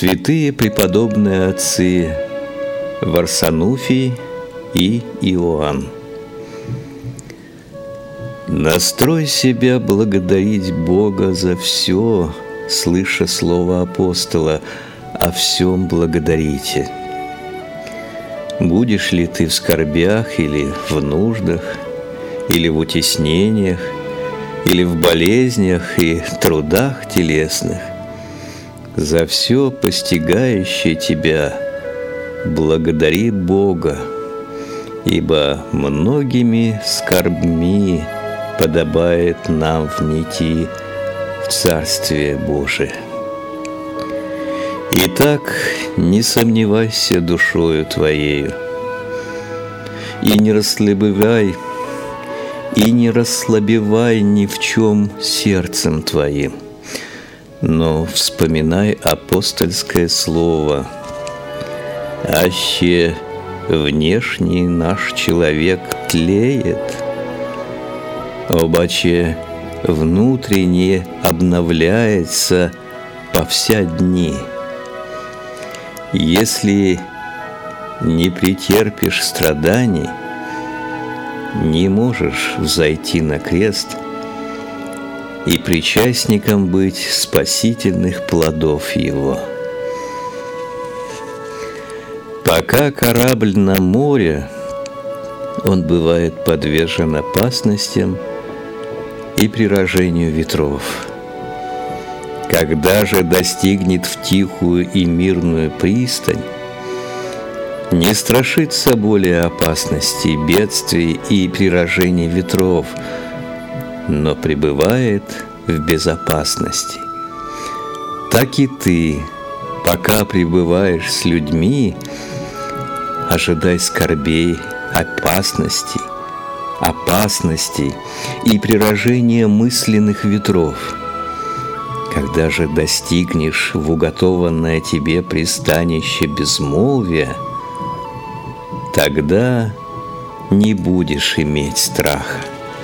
Святые преподобные отцы Варсануфий и Иоанн. Настрой себя благодарить Бога за все, слыша слово апостола: «О всем благодарите». Будешь ли ты в скорбях или в нуждах, или в утеснениях, или в болезнях и трудах телесных, за все постигающее тебя благодари Бога, ибо многими скорбьми подобает нам внийти в Царствие Божие. Итак, не сомневайся душою твоею, и не расслабевай ни в чем сердцем твоим, но вспоминай апостольское слово: «Аще внешний наш человек тлеет, обаче внутренне обновляется по вся дни. Если не претерпишь страданий, не можешь взойти на крест и причастником быть спасительных плодов его». Пока корабль на море, он бывает подвержен опасностям и приражению ветров. Когда же достигнет в тихую и мирную пристань, не страшится более опасностей, бедствий и приражений ветров, но пребывает в безопасности. Так и ты, пока пребываешь с людьми, ожидай скорбей, опасностей и приражения мысленных ветров. Когда же достигнешь в уготованное тебе пристанище безмолвия, тогда не будешь иметь страха.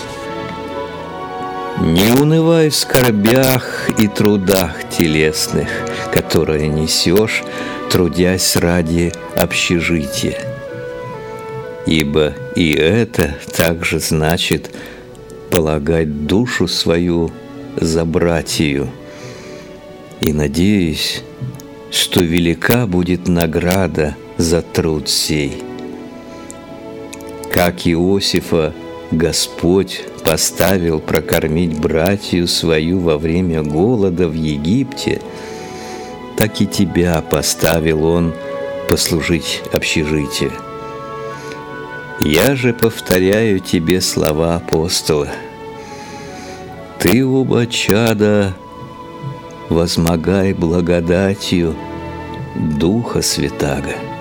Не унывай в скорбях и трудах телесных, которые несешь, трудясь ради общежития. Ибо и это также значит полагать душу свою за братию. И надеюсь, что велика будет награда за труд сей. Как Иосифа Господь поставил прокормить братью свою во время голода в Египте, так и тебя поставил Он послужить общежитию. Я же повторяю тебе слова апостола: ты, оба чада, возмогай благодатью Духа Святаго.